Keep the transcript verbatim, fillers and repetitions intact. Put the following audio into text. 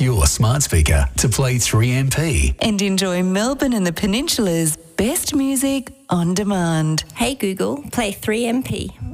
your smart speaker to play three M P. And enjoy Melbourne and the Peninsula's best music on demand. Hey Google, play three M P.